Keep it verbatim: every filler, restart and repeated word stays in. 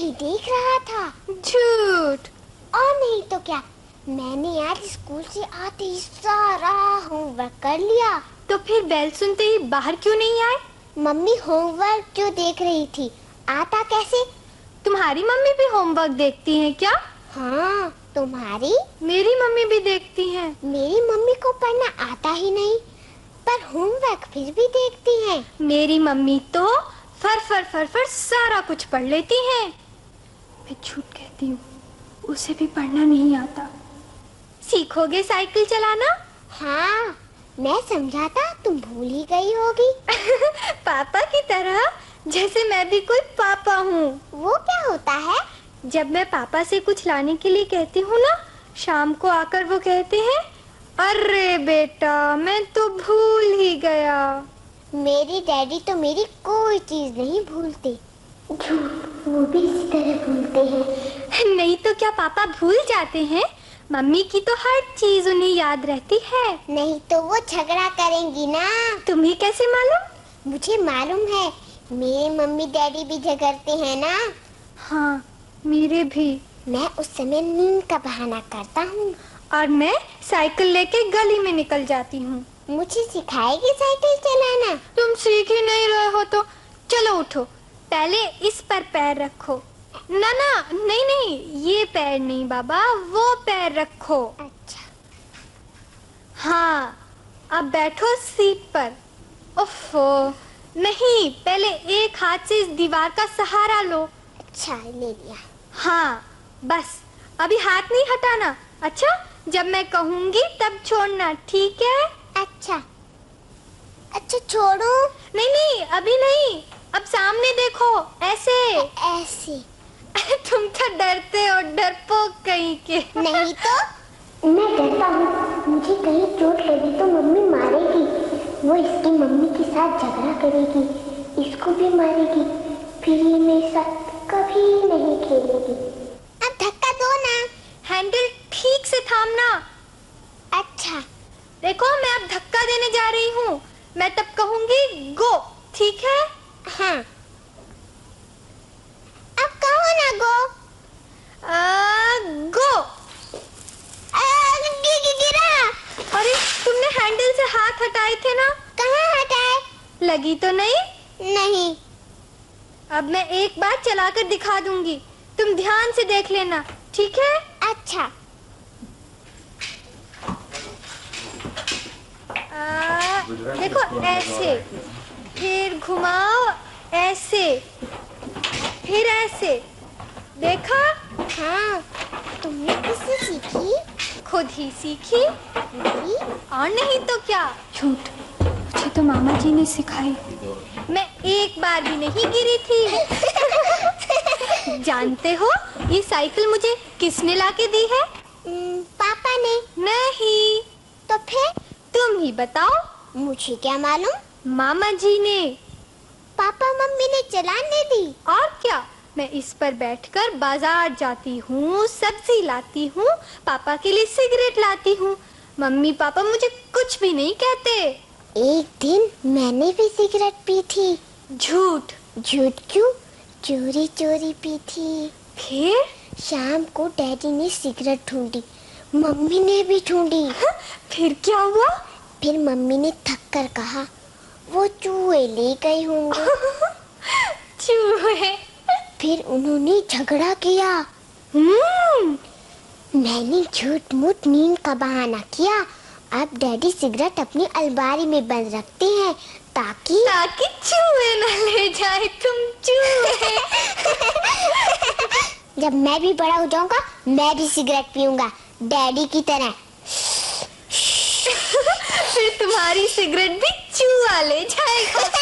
ही देख रहा था। झूठ। और नहीं तो क्या, मैंने आज स्कूल से आते ही सारा होमवर्क कर लिया। तो फिर बेल सुनते ही बाहर क्यों नहीं आए? मम्मी होमवर्क जो देख रही थी, आता कैसे? तुम्हारी मम्मी भी होमवर्क देखती हैं क्या? हाँ, तुम्हारी? मेरी मम्मी भी देखती हैं। मेरी मम्मी को पढ़ना आता ही नहीं, पर होमवर्क फिर भी देखती हैं। मेरी मम्मी तो फर फर फर फर सारा कुछ पढ़ लेती हैं। मैं झूठ कहती हूँ, उसे भी पढ़ना नहीं आता। सीखोगे साइकिल चलाना? हाँ, मैं समझा था तुम भूल ही गई होगी। पापा की तरह, जैसे मैं भी कोई पापा हूँ। वो क्या होता है? जब मैं पापा से कुछ लाने के लिए कहती हूँ ना, शाम को आकर वो कहते हैं, अरे बेटा मैं तो भूल ही गया। मेरी डैडी तो मेरी कोई चीज नहीं भूलते। झूठ, वो भी इसी तरह भूलते हैं। नहीं तो क्या पापा भूल जाते हैं? मम्मी की तो हर चीज उन्हें याद रहती है। नहीं तो वो झगड़ा करेंगी ना। तुम्हें कैसे मालूम? मुझे मालूम है, मेरे मम्मी डैडी भी झगड़ते हैं ना। हाँ, मेरे भी। मैं उस समय नींद का बहाना करता हूँ और मैं साइकिल लेके गली में निकल जाती हूँ। मुझे सिखाएगी साइकिल चलाना? तुम सीख ही नहीं रहे हो तो चलो उठो, पहले इस पर पैर रखो। ना ना, नहीं नहीं, ये पैर नहीं बाबा, वो पैर रखो। अच्छा। हाँ, अब बैठो सीट पर। ओफो, नहीं, पहले एक हाथ से इस दीवार का सहारा लो। अच्छा, ले लिया। हाँ, बस अभी हाथ नहीं हटाना। अच्छा, जब मैं कहूँगी तब छोड़ना, ठीक है? अच्छा अच्छा, छोड़ो। नहीं नहीं, अभी नहीं, अब सामने देखो, ऐसे ऐसे। तुम तो डरते हो, डरपोक कहीं के। नहीं तो मैं डरता हूँ, मुझे कहीं चोट लगी तो मम्मी मारेगी। वो इसकी मम्मी के साथ झगड़ा करेगी, इसको भी मारेगी, फिर ये मेरे साथ कभी नहीं खेलेगी। अब धक्का दो ना। हैंडल ठीक से थामना। अच्छा। देखो, मैं अब धक्का देने जा रही हूँ, मैं तब कहूँगी गो, ठीक है? हाँ। अब कहो ना गो। आ, गो। आ, गि, गि, गिरा। अरे, तुमने हैंडल से हाथ हटाए थे ना? कहाँ हटाए? लगी तो नहीं? नहीं। अब मैं एक बार चलाकर दिखा दूंगी, तुम ध्यान से देख लेना, ठीक है? अच्छा। आ, देखो ऐसे, फिर घुमाओ ऐसे, फिर ऐसे, देखा? हाँ, तुमने किससे सीखी? खुद ही सीखी। नहीं? और नहीं तो क्या। झूठ, मुझे तो मामा जी ने सिखाई। मैं एक बार भी नहीं गिरी थी। जानते हो ये साइकिल मुझे किसने लाके दी है? पापा ने। नहीं। तो फिर? तुम ही बताओ। मुझे क्या मालूम। मामा जी ने। पापा मम्मी ने चलाने दी। और क्या, मैं इस पर बैठकर बाजार जाती हूँ, सब्जी लाती हूँ, पापा के लिए सिगरेट लाती हूँ। मम्मी पापा मुझे कुछ भी नहीं कहते। एक दिन मैंने भी सिगरेट पी थी। झूठ। झूठ क्यों, चोरी चोरी पी थी। फिर? शाम को डैडी ने सिगरेट ढूंढी, मम्मी ने भी ढूंढी। फिर क्या हुआ? फिर मम्मी ने थक कर कहा, वो चूहे ले गए होंगे। चूहे? फिर उन्होंने झगड़ा किया। हम्म। मैंने झूठ मूठ नींद का बहाना किया। अब डैडी सिगरेट अपनी अलमारी में बंद रखते हैं ताकि ताकि चूहे न ले जाए। तुम चूहे। जब मैं भी बड़ा हो जाऊंगा, मैं भी सिगरेट पीऊंगा डैडी की तरह। फिर तुम्हारी सिगरेट भी चूहा ले जाएगा।